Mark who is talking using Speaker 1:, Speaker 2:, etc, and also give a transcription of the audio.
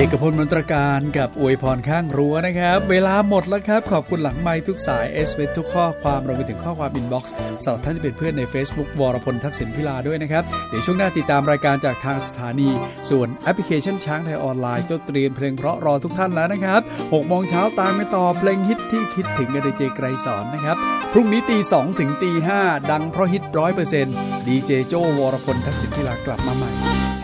Speaker 1: อกพลมนตรการกับอวยพรข้างรั้วนะครับเวลาหมดแล้วครับขอบคุณหลังไมค์ทุกสาย SMS ทุกข้อความรวมไปถึงข้อความอินบ็อกซ์สำหรับท่านที่เป็นเพื่อนใน Facebook วรพลทักษิณพิลาด้วยนะครับเดี๋ยวช่วงหน้าติดตามรายการจากทางสถานีส่วนแอปพลิเคชันช้างไทยออนไลน์ก็เตรียมเพลงเพราะรอทุกท่านแล้วนะครับ 6 โมงเช้าตามไปต่อเพลงฮิตที่คิดถึงกับดีเจไกรสอนนะครับพรุ่งนี้ 2:00 ถึง 5:00 ดังเพราะฮิต 100% ดีเจโจวรพลทักษิณพิลากลับมาใหม่